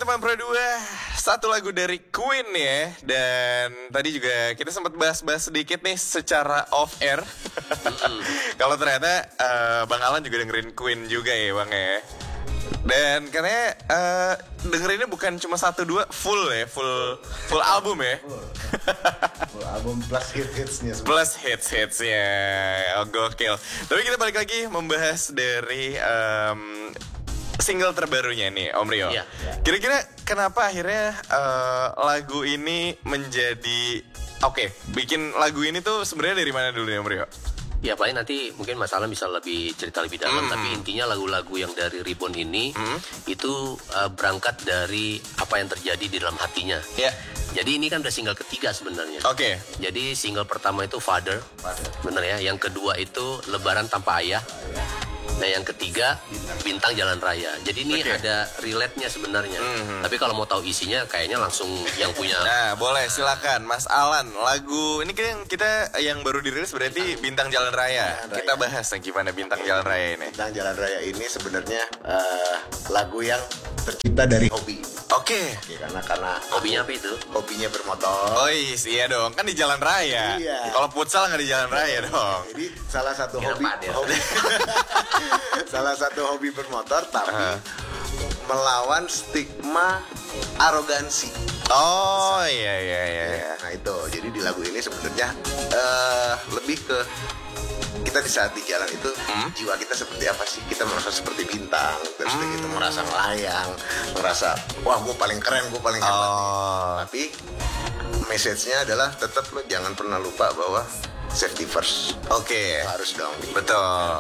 teman Pro 2, satu lagu dari Queen ya. Dan tadi juga kita sempat bahas-bahas sedikit nih secara off air. Kalau ternyata Bang Alan juga dengerin Queen juga ya Bang ya. Dan katanya dengerinnya bukan cuma 1-2, full ya, full album ya. Full album plus hits-hitsnya. Plus hits-hitsnya, gokil. Tapi kita balik lagi membahas dari single terbarunya nih Om Rio. Iya. Kira-kira kenapa akhirnya lagu ini menjadi bikin lagu ini tuh sebenarnya dari mana dulu nih Om Rio? Ya paling nanti mungkin Mas Alan bisa cerita lebih dalam. Tapi intinya lagu-lagu yang dari Reborn ini itu berangkat dari apa yang terjadi di dalam hatinya. Ya. Jadi ini kan udah single ketiga sebenarnya. Oke. Jadi single pertama itu Father. Bener ya. Yang kedua itu Lebaran Tanpa Ayah. Nah yang ketiga Bintang Jalan Raya. Jadi ini ada relate-nya sebenarnya. Tapi kalau mau tahu isinya kayaknya langsung yang punya. Nah boleh silakan Mas Alan. Lagu ini kan kita yang baru dirilis berarti Bintang Jalan Raya. Kita bahas gimana Bintang Jalan Raya ini. Bintang Jalan Raya ini sebenarnya lagu yang tercipta dari hobi. Oke. Karena Hobinya apa itu? hobinya bermotor. Oh iya dong, kan di jalan raya. Iya. Kalau futsal nggak di jalan raya dong. Jadi salah satu Kira hobi apa dia? salah satu hobi bermotor tapi melawan stigma arogansi. Oh iya. Nah itu, jadi di lagu ini sebenarnya lebih ke kita di saat di jalan itu jiwa kita seperti apa sih? Kita merasa seperti bintang, terus kita merasa melayang, merasa wah gue paling keren, gue paling hebat. Tapi message-nya adalah tetap lo jangan pernah lupa bahwa safety first. Oke. Harus dong. Betul.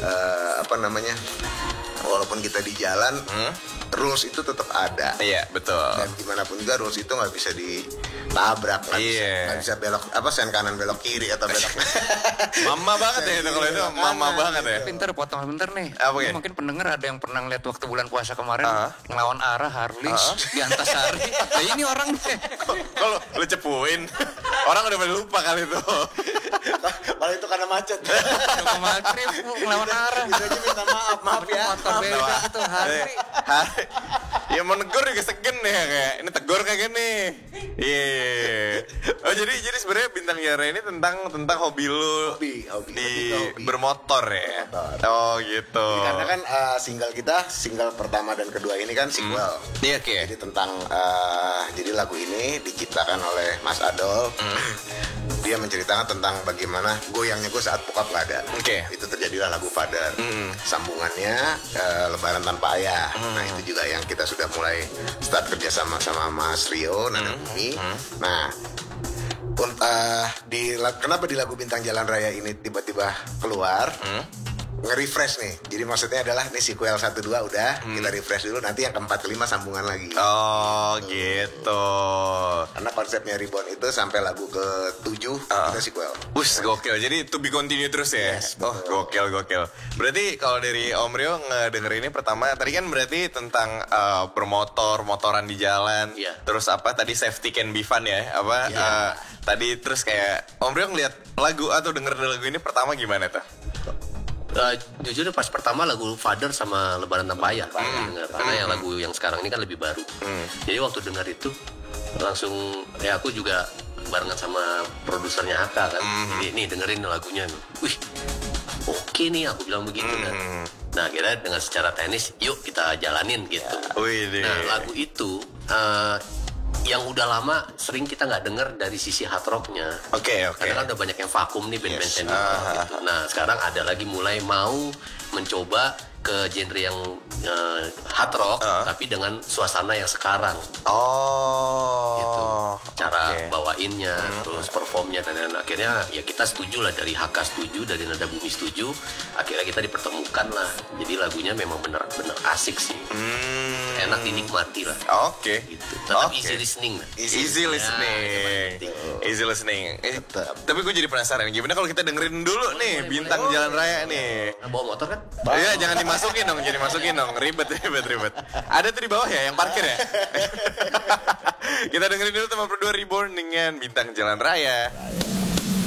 Walaupun kita di jalan, rules itu tetap ada. Iya betul. Dan gimana pun juga rules itu nggak bisa ditabrak, nggak bisa belok sen kanan belok kiri atau belok. Mama banget ya itu kalau itu mama banget ya. Pinter potong bentar nih. Apa ya? Mungkin pendengar ada yang pernah lihat waktu bulan puasa kemarin ngelawan arah Harley di Antasari. Nah ini orang deh. Kalau lu cepuin, orang udah pada lupa kali itu. Kalau itu karena macet. Mau maghrib ngelawan arah. Bisa aja minta maaf ya. Motor beda gitu Harley. Ya mau negor juga segen ya kayak ini tegur kayak gini. Iya. Oh jadi sebenarnya Bintang Jalan Raya ini tentang hobi lu Hobi. bermotor ya. Oh gitu. Karena kan single pertama dan kedua ini kan sequel. Iya oke. Jadi tentang jadi lagu ini diciptakan oleh Mas Adol. Dia menceritakan tentang bagaimana goyangnya gue saat bokap gak ada. Oke. Itu terjadilah lagu Father. Sambungannya Lebaran Tanpa Ayah. Nah itu juga yang kita sudah mulai start kerjasama sama Mas Rio Nada Bumi. Nah kenapa di lagu Bintang Jalan Raya ini tiba-tiba keluar nge-refresh nih. Jadi maksudnya adalah nih sequel 1-2 udah kita refresh dulu, nanti yang keempat kelima sambungan lagi. Oh gitu. Karena konsepnya Reborn itu sampai lagu ke-7 kita sequel. Gokil. Jadi to be continue terus ya. Yes, gokil. Berarti kalau dari Om Rio ngedenger ini pertama tadi kan berarti tentang motoran di jalan. Iya. Terus apa tadi safety can be fun ya? Tadi terus kayak Om Rio ngeliat lagu atau denger lagu ini pertama gimana tuh? Jujur pas pertama lagu Father sama Lebaran Tanpa Ayah denger. Karena yang lagu yang sekarang ini kan lebih baru. Jadi waktu dengar itu langsung aku juga barengan sama produsernya Haka kan. Jadi nih dengerin lagunya. Wih, oke nih aku bilang begitu kan. Nah kira dengan secara teknis yuk kita jalanin gitu. Nah lagu itu yang udah lama sering kita nggak denger dari sisi hard rocknya. Oke. Karena kan udah banyak yang vakum nih band-band senior gitu. Nah sekarang ada lagi mulai mau mencoba ke genre yang hard rock tapi dengan suasana yang sekarang. Gitu. Cara bawainnya, terus performnya dan akhirnya ya kita setuju lah, dari HK setuju, dari Nada Bumi setuju. Akhirnya kita dipertemukan lah. Jadi lagunya memang bener-bener asik sih. Enak dinikmati lah. Oke. Gitu. Tetap easy listening lah. Easy listening. Tapi gue jadi penasaran gimana kalau kita dengerin dulu nih Bintang Jalan Raya nih. Bawa motor kan? Iya, jangan dimasukin dong, ribet. Ada tuh di bawah ya yang parkir ya. Kita dengerin dulu teman berdua Reborn dengan Bintang Jalan Raya.